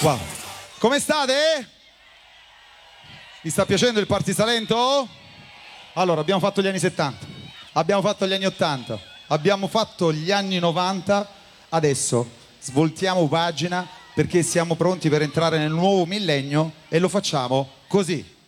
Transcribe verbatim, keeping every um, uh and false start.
Wow. Come state? Vi sta piacendo il Party Salento? Allora, abbiamo fatto gli anni settanta, abbiamo fatto gli anni ottanta, abbiamo fatto gli anni novanta, adesso svoltiamo pagina perché siamo pronti per entrare nel nuovo millennio e lo facciamo così.